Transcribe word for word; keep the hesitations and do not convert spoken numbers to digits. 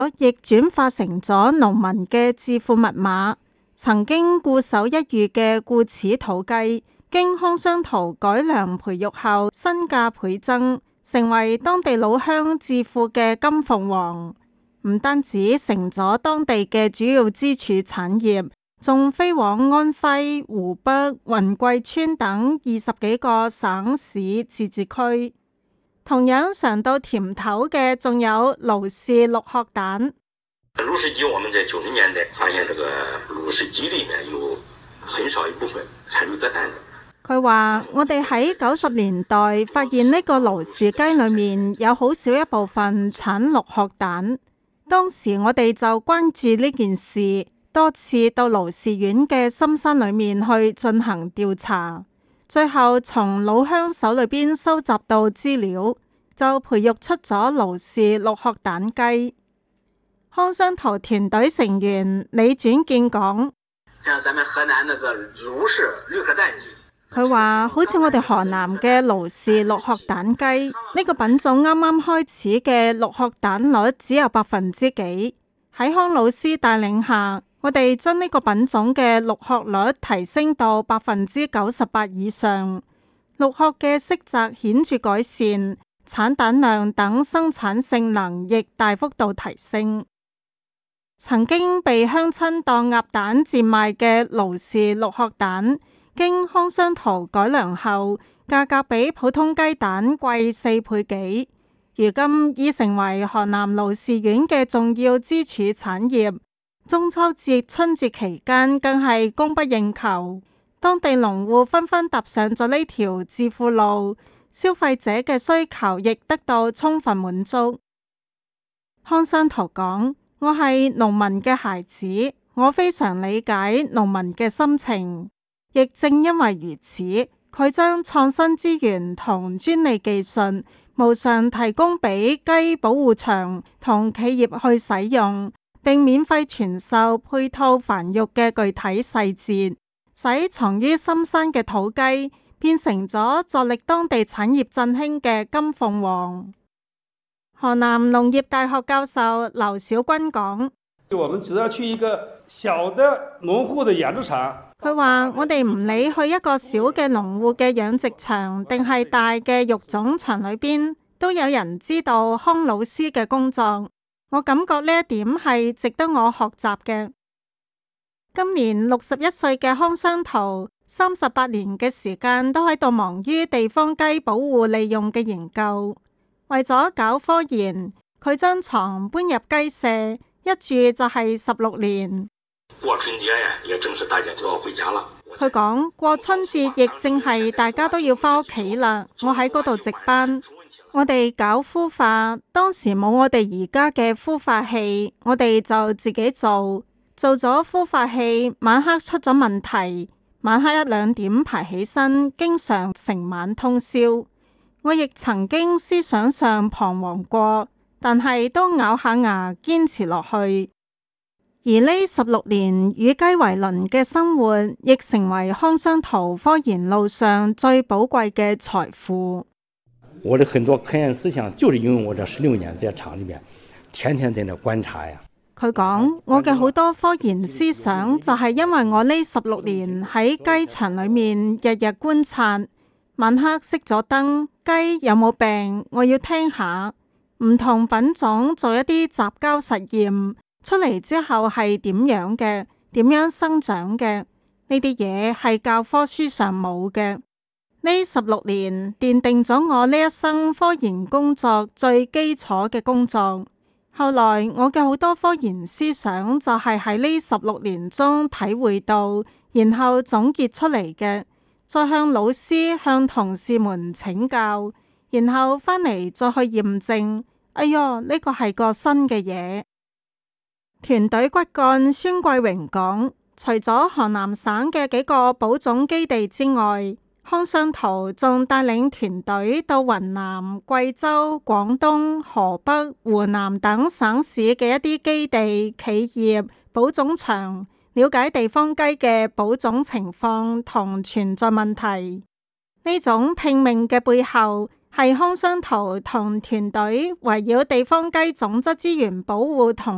亦轉化成咗農民嘅致富密碼。曾經固守一隅嘅固始土雞，經康商圖改良培育後，身價倍增，成為當地老鄉致富嘅金鳳凰。唔單止成咗當地嘅主要支柱產業，仲飛往安徽、湖北、雲貴川等二十幾個省市自治區。同樣嘗到甜頭嘅，仲有盧氏鹿殼蛋。 盧氏雞，我們在九十年代發現，這個盧氏雞裏面有很少一部分產綠殼蛋的。 佢話：我哋喺九十年代發現呢個盧氏雞裏面有好少一部分產鹿殼蛋。當時我哋就關注呢件事，多次到盧氏縣嘅深山裏面去進行調查。最後從老鄉手裏邊收集到資料，就培育出咗盧氏鹿殼蛋雞。康商圖團隊成員李轉健講： 像咱們河南那個盧氏綠殼蛋雞， 佢話好似我哋河南嘅盧氏鹿殼蛋雞呢個品種，啱啱開始嘅鹿殼蛋率只有百分之幾。喺康老師帶領下，我哋將呢個品種嘅鹿殼率提升到百分之九十八以上，鹿殼嘅色澤顯著改善，產蛋量等生產性能亦大幅度提升。曾經被鄉親當鴨蛋賤賣嘅盧氏鹿殼蛋，經康商圖改良後，價格比普通雞蛋貴四倍幾，如今已成為河南盧氏縣嘅重要支柱產業。中秋節、春節期間更係供不應求，當地農戶紛紛踏上咗呢條致富路，消費者嘅需求亦得到充分滿足。康商圖講：我係農民嘅孩子，我非常理解農民嘅心情，亦正因為如此，佢將創新資源同專利技術無償提供俾雞保護場同企業去使用，並免費傳授配套繁育嘅具體細節，使藏於深山嘅土雞變成咗助力當地產業振興嘅金鳳凰。河南農業大學教授劉小軍講： 我們只要去一個小的農戶的養殖場， 佢話我哋唔理去一個小嘅農戶嘅養殖場定係大嘅育種場裏邊，都有人知道康老師嘅工作。我感覺呢一點係值得我學習嘅。今年六十一歲嘅康商圖，三十八年嘅時間都喺度忙於地方雞保護利用嘅研究。為咗搞科研，佢將床搬入雞舍，一住就係十六年。 過春節呀，也正是大家都要回家啦。 佢講過春節亦正係大家都要返屋企啦，我喺嗰度值班。我哋搞孵化，當時冇我哋而家嘅孵化器，我哋就自己做，做咗孵化器，晚黑出咗問題，晚黑一兩點排起身，經常成晚通宵。我亦曾經思想上彷徨過，但係都咬下牙堅持落去。而呢十六年與雞為鄰嘅生活，亦成為康商圖科研路上最寶貴嘅財富。 我的很多科研思想，就是因為我這十六年在廠裏面，天天在那觀察呀。 佢講我嘅好多科研思想，就係因為我呢十六年喺雞場裏面日日觀察，晚黑熄咗燈，雞有冇病，我要聽下。唔同品種做一啲雜交實驗，出嚟之後係點樣嘅，點樣生長嘅，呢啲嘢係教科書上冇嘅。呢十六年奠定咗我呢一生科研工作最基礎嘅工作。後來我嘅好多科研思想就係喺呢十六年中體會到，然後總結出嚟嘅，再向老師向同事們請教，然後返嚟再去驗證。哎喲，呢個係個新嘅嘢。團隊骨幹孫桂榮講，除咗河南省嘅幾個保種基地之外，康商圖仲帶領團隊到雲南、貴州、廣東、河北、湖南等省市嘅一啲基地、企業、保種場，了解地方雞嘅保種情況同存在問題。呢種拼命嘅背後，係康商圖同團隊圍繞地方雞種質資源保護同